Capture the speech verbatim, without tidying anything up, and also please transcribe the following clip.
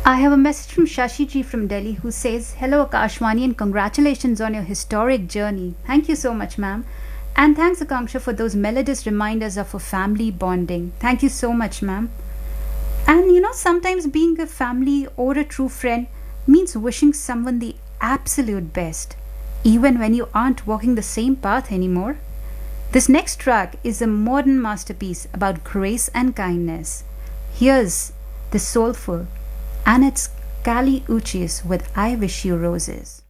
I have a message from Shashi ji from Delhi who says, "Hello Akashwani and congratulations on your historic journey." Thank you so much, ma'am. And thanks Akanksha for those melodious reminders of a family bonding. Thank you so much, ma'am. And you know, sometimes being a family or a true friend means wishing someone the absolute best, even when you aren't walking the same path anymore. This next track is a modern masterpiece about grace and kindness. Here's the soulful, and it's Kali Uchis with I Wish You Roses.